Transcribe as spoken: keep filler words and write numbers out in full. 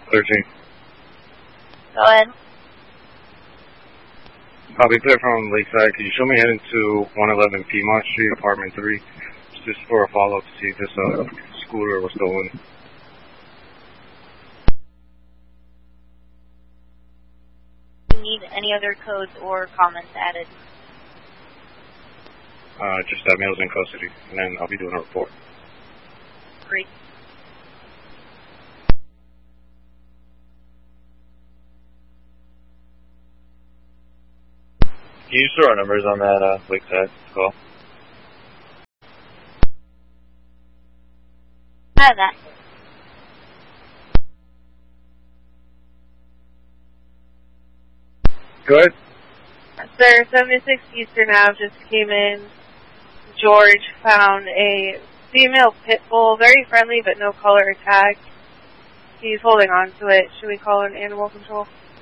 thirteen. Go ahead. Copy, clear from Lakeside. Could you show me heading to one eleven Piedmont Street, apartment three, just for a follow-up to see if this uh, scooter was stolen? Do you need any other codes or comments added? Uh, just that Male's in custody, and then I'll be doing a report. Great. Can you throw our numbers on that uh, Lakeside call? I have that. Go ahead. Sir, seventy-six Eastern Ave just came in. George found a female pit bull, very friendly but no color or tag. He's holding on to it. Should we call in animal control?